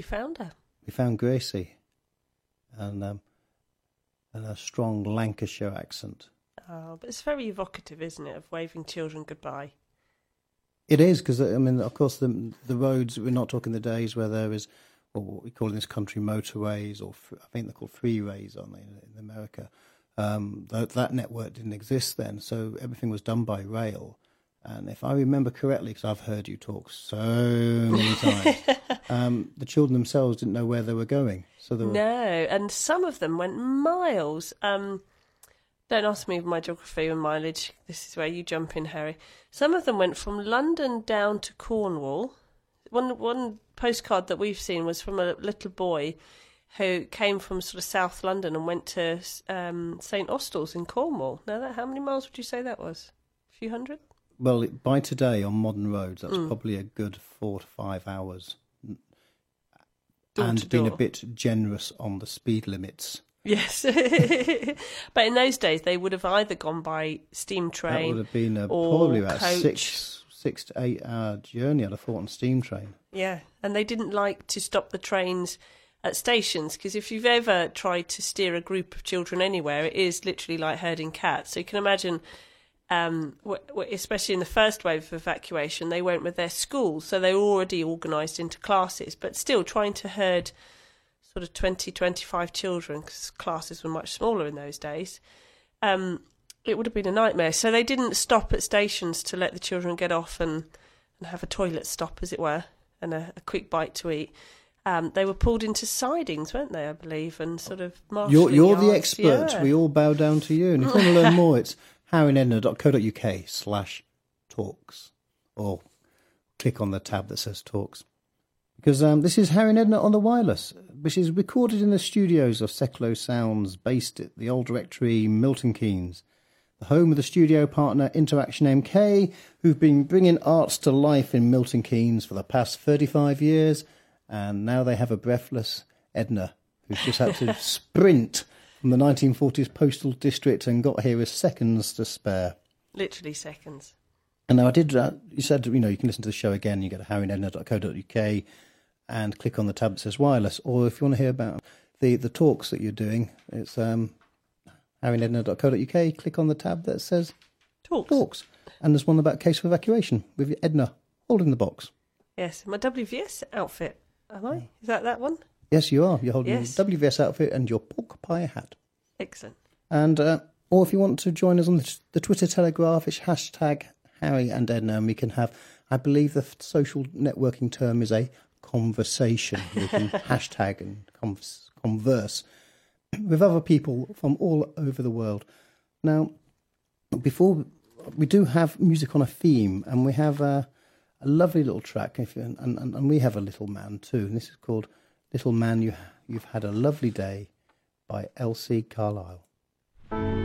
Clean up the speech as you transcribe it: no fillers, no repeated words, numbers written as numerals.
found her? We found Gracie, and a strong Lancashire accent. Oh, but it's very evocative, isn't it, of waving children goodbye? It is, because, I mean, of course, the roads, we're not talking the days where there is, or what we call in this country, motorways, or I think they're called freeways, aren't they, in America. That network didn't exist then, so everything was done by rail. And if I remember correctly, because I've heard you talk so many times, the children themselves didn't know where they were going. So No, and some of them went miles. Don't ask me my geography and mileage. This is where you jump in, Harry. Some of them went from London down to Cornwall. One postcard that we've seen was from a little boy who came from sort of South London and went to St Austell's in Cornwall. Now, how many miles would you say that was? A few hundred? Well, by today on modern roads, that's probably a good 4 to 5 hours. And being a bit generous on the speed limits. Yes. But in those days, they would have either gone by steam train. That would have been probably about a 6 to 8 hour journey, I'd have thought, on steam train. Yeah, and they didn't like to stop the trains at stations, because if you've ever tried to steer a group of children anywhere, it is literally like herding cats. So you can imagine, especially in the first wave of evacuation, they went with their schools, so they were already organised into classes, but still trying to herd sort of 20, 25 children, because classes were much smaller in those days, it would have been a nightmare. So they didn't stop at stations to let the children get off and have a toilet stop, as it were, and a quick bite to eat. They were pulled into sidings, weren't they, I believe, and sort of marshalling You're yards. the expert. Yeah. We all bow down to you. And if you want to learn more, it's harryandedna.co.uk/talks, or click on the tab that says talks. Because this is Harry and Edna on the Wireless, which is recorded in the studios of Secular Sounds, based at the Old Rectory, Milton Keynes, the home of the studio partner Interaction MK, who've been bringing arts to life in Milton Keynes for the past 35 years. And now they have a breathless Edna, who's just had to sprint from the 1940s postal district and got here with seconds to spare. Literally seconds. And now I did, you said, you can listen to the show again. You go to harryandedna.co.uk and click on the tab that says wireless. Or if you want to hear about the talks that you're doing, it's harryandedna.co.uk. Click on the tab that says talks. And there's one about Case of Evacuation with Edna holding the box. Yes, my WVS outfit. Am I? Is that one? Yes, you are. You're holding your WVS outfit and your pork pie hat. Excellent. And or if you want to join us on the Twitter Telegraph, it's hashtag Harry and Edna, and we can have, I believe the social networking term is a conversation. We can hashtag and converse with other people from all over the world. Now, before we do have music on a theme, and we have a lovely little track, and we have a little man too, and this is called Little Man, You've Had a Lovely Day by Elsie Carlisle.